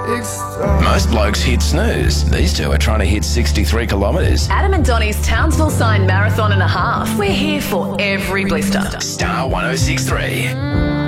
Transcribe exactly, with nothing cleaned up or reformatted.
Most blokes hit snooze. These two are trying to hit sixty-three kilometres. Adam and Donnie's Townsville signed marathon and a half. We're here for every blister. Star one oh six three.